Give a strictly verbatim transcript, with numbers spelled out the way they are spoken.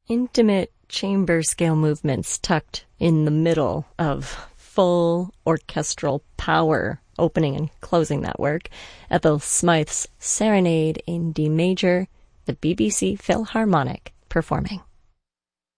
intimate chamber scale movements tucked in the middle of full orchestral power, opening and closing that work. Ethel Smythe's Serenade in D major, the B B C Philharmonic performing.